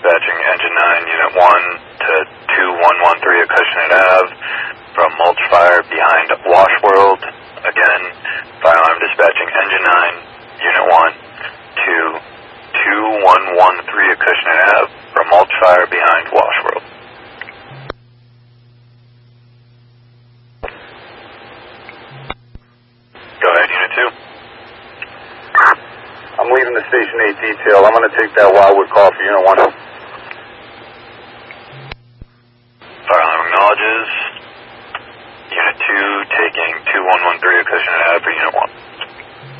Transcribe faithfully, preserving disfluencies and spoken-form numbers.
dispatching Engine nine, Unit one to two one one three Acushnet Ave from mulch fire behind Wash World. Again, fire alarm dispatching Engine nine, Unit one to two one one three Acushnet Ave from mulch fire behind Wash World. Go ahead, Unit two. I'm leaving the Station eight detail. I'm going to take that Wildwood call for Unit one. Fire alarm acknowledges. Unit two taking two one one three Acushnet Ave for Unit one.